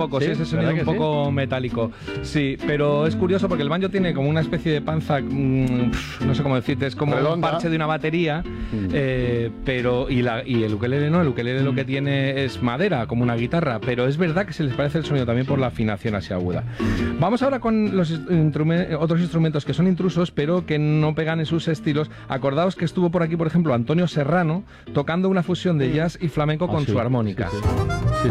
poco, sí, ese sonido ¿verdad un que poco metálico. Sí, pero es curioso porque el banjo tiene como una especie de panza, no sé cómo decirte, es como redonda, un parche de una batería, pero y el ukelele no, el ukelele lo que tiene es madera, como una guitarra, pero es verdad que se les parece el sonido también por la afinación así aguda. Vamos ahora con los otros instrumentos que son intrusos, pero que no pegan en sus estilos. Acordaos que estuvo por aquí, por ejemplo, Antonio Serrano, tocando una fusión de jazz y flamenco con sí, su armónica. Sí,